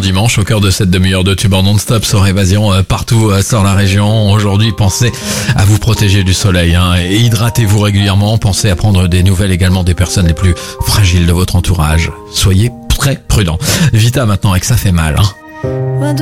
dimanche au cœur de cette demi-heure de tube en non-stop sur Évasion partout sur la région. Aujourd'hui, pensez à vous protéger du soleil et hydratez-vous régulièrement. Pensez à prendre des nouvelles également des personnes les plus fragiles de votre entourage. Soyez très prudents. Vita maintenant avec Ça fait mal.